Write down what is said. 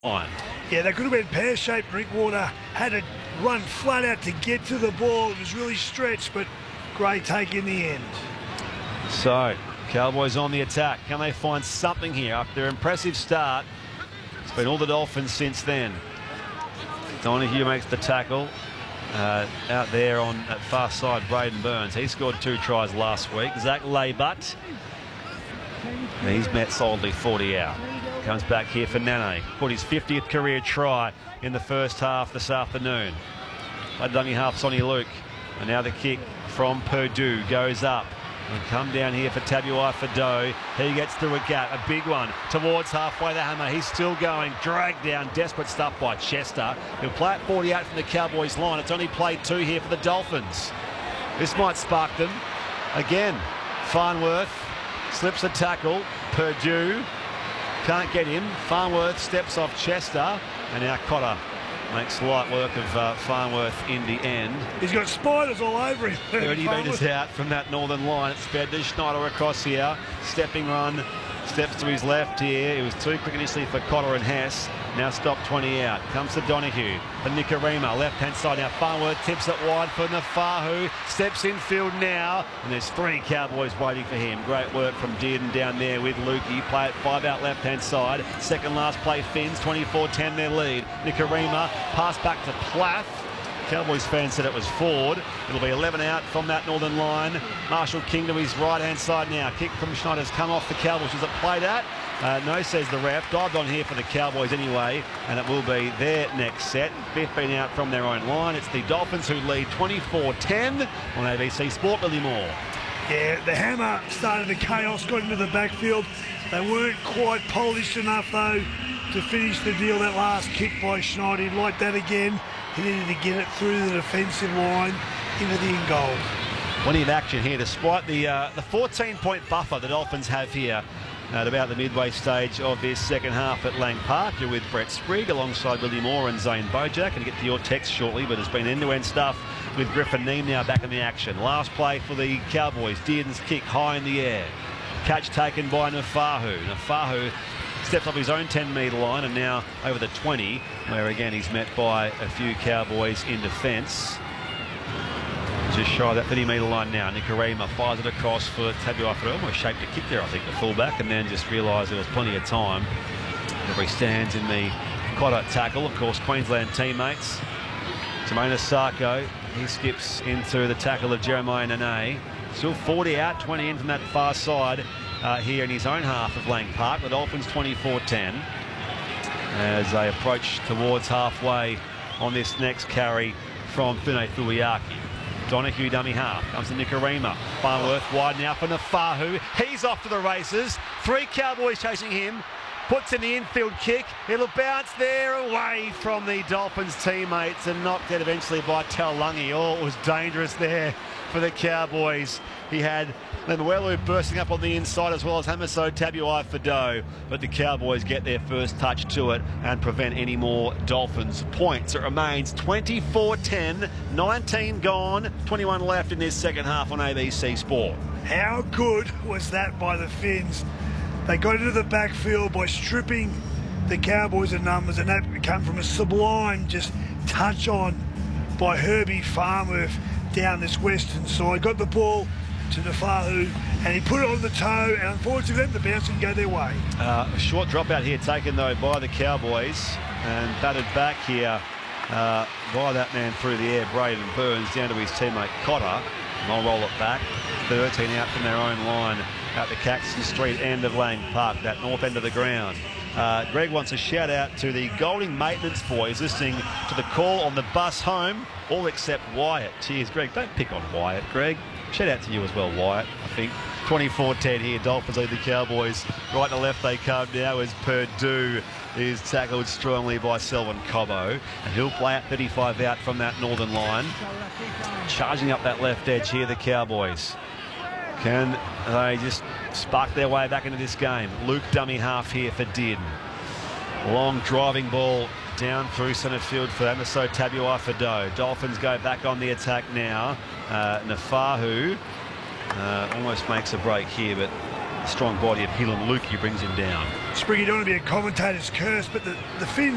line. Yeah, that could have been pear-shaped. Drinkwater had to run flat out to get to the ball. It was really stretched, but great take in the end. So, Cowboys on the attack. Can they find something here after their impressive start? It's been all the Dolphins since then. Donahue makes the tackle. Out there on that far side, Braden Burns. He scored 2 tries last week. Zach Laybutt. He's met solidly 40 out. Comes back here for Nane. Put his 50th career try in the first half this afternoon. Played dummy half Sonny Luke. And now the kick from Purdue goes up. And come down here for Tabuai-Fidow. He gets through a gap, a big one, towards halfway the hammer. He's still going, dragged down, desperate stuff by Chester. He'll play at 48 from the Cowboys line. It's only played 2 here for the Dolphins. This might spark them. Again, Farnworth slips a tackle. Purdue can't get him. Farnworth steps off Chester. And now Cotter makes light work of Farnworth in the end. He's got spiders all over him. 30 metres out from that northern line. It's Bednar Schneider across here. Stepping run. Steps to his left here. It was too quick initially for Cotter and Hess. Now stopped 20 out. Comes to Donahue. For Nikorima. Left-hand side now. Farnworth tips it wide for Nafahu. Steps in field now. And there's 3 Cowboys waiting for him. Great work from Dearden down there with Lukey. Play it 5 out left-hand side. Second last play Finns. 24-10 their lead. Nikorima. Pass back to Plath. Cowboys fans said it was Ford. It'll be 11 out from that northern line. Marshall King to his right-hand side now. Kick from Schneider's come off the Cowboys. Was it played at? No, says the ref. Dived on here for the Cowboys anyway, and it will be their next set. 15 out from their own line. It's the Dolphins who lead 24-10 on ABC Sport. Billy Moore. Yeah, the hammer started the chaos, got into the backfield. They weren't quite polished enough, though, to finish the deal. That last kick by Schneider, he'd like that again. He needed to get it through the defensive line into the end goal. Plenty of action here, despite the 14-point buffer the Dolphins have here at about the midway stage of this second half at Lang Park. You're with Brett Sprigg alongside Billy Moore and Zane Bojack. And get to your text shortly, but it's been end-to-end stuff with Griffin Neame now back in the action. Last play for the Cowboys. Dearden's kick high in the air. Catch taken by Nafahu. Nafahu steps off his own 10-metre line and now over the 20, where again he's met by a few Cowboys in defence. Just shy of that 30-metre line now. Nikorima fires it across for Tabuai-Fidow. Almost shaped a kick there, I think, the fullback, and then just realised there was plenty of time. He stands in the Cotter tackle. Of course, Queensland teammates. Jermaine Asako, he skips into the tackle of Jeremiah Nene. Still 40 out, 20 in from that far side here in his own half of Lang Park. The Dolphins 24-10 as they approach towards halfway on this next carry from Fune Fuiaki. Donahue dummy half. Comes to Nikorima. Farnworth wide now for Nafahu. He's off to the races. 3 Cowboys chasing him. Puts in the infield kick. It'll bounce there away from the Dolphins teammates and knocked out eventually by Taulagi. Oh, it was dangerous there for the Cowboys. He had Lemuelu bursting up on the inside as well as Hamiso Tabuai-Fidow. But the Cowboys get their first touch to it and prevent any more Dolphins points. It remains 24-10, 19 gone, 21 left in this second half on ABC Sport. How good was that by the Finns? They got into the backfield by stripping the Cowboys of numbers, and that came from a sublime just touch on by Herbie Farnworth down this western side. Got the ball to Nafahu and he put it on the toe, and unfortunately the bounce didn't go their way. A short dropout here taken though by the Cowboys and batted back here by that man through the air, Braden Burns, down to his teammate Cotter. And they'll roll it back. 13 out from their own line at the Caxton Street end of Lang Park, that north end of the ground. Greg wants a shout out to the Golding maintenance boys listening to the call on the bus home, all except Wyatt. Cheers, Greg. Don't pick on Wyatt, Greg. Shout out to you as well, Wyatt, I think. 24-10 here. Dolphins lead the Cowboys. Right to left they come now as Purdue is tackled strongly by Selwyn Cobbo. And he'll play at 35 out from that northern line. Charging up that left edge here, the Cowboys. Can they just spark their way back into this game? Luke dummy half here for Dearden. Long driving ball down through centre field for Hamiso Tabuai-Fidow. Dolphins go back on the attack now. Nafahu almost makes a break here, but strong body of Hilam Lukey brings him down. Spriggy, you don't want to be a commentator's curse, but the Finns